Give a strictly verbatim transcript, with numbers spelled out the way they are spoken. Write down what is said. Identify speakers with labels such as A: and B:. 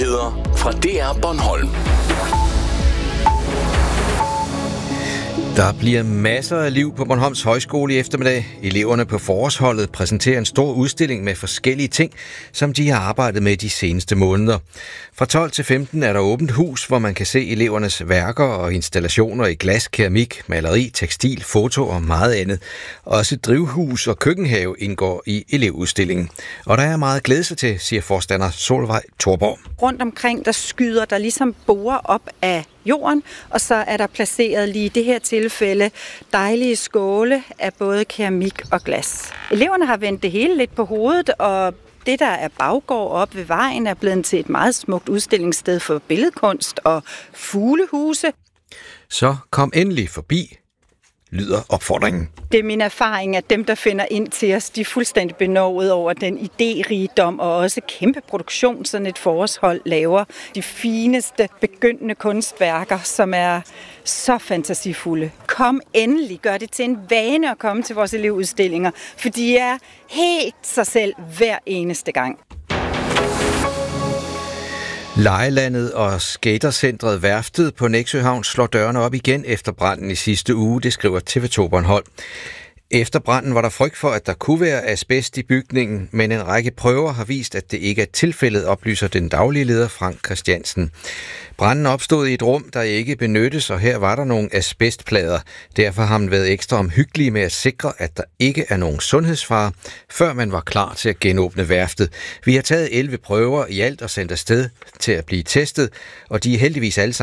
A: Nyheder fra D R Bornholm.
B: Der bliver masser af liv på Bornholms Højskole i eftermiddag. Eleverne på forårsholdet præsenterer en stor udstilling med forskellige ting, som de har arbejdet med de seneste måneder. Fra tolv til femten er der åbent hus, hvor man kan se elevernes værker og installationer i glas, keramik, maleri, tekstil, foto og meget andet. Også drivhus og køkkenhave indgår i elevudstillingen. Og der er meget at glæde sig til, siger forstander Solvej Thorborg.
C: Rundt omkring, der skyder der ligesom borer op af jorden, og så er der placeret lige i det her tilfælde dejlige skåle af både keramik og glas. Eleverne har vendt det hele lidt på hovedet, og det, der er baggård op ved vejen, er blevet til et meget smukt udstillingssted for billedkunst og fuglehuse.
B: Så kom endelig forbi, lyder opfordringen.
C: Det er min erfaring, at dem, der finder ind til os, de er fuldstændig benovet over den idérigdom og også kæmpe produktion, sådan et forårshold laver. De fineste begyndende kunstværker, som er så fantasifulde. Kom endelig, gør det til en vane at komme til vores elevudstillinger, for de er helt sig selv hver eneste gang.
B: Lejelandet og skatercentret Værftet på Nexø Havn slår dørene op igen efter branden i sidste uge, det skriver T V to Bornholm. Efter branden var der frygt for, at der kunne være asbest i bygningen, men en række prøver har vist, at det ikke er tilfældet, oplyser den daglige leder Frank Christiansen. Branden opstod i et rum, der ikke benyttes, og her var der nogle asbestplader. Derfor har man været ekstra omhyggelig med at sikre, at der ikke er nogen sundhedsfare, før man var klar til at genåbne værftet. Vi har taget elleve prøver i alt og sendt afsted til at blive testet, og de er heldigvis alle sammen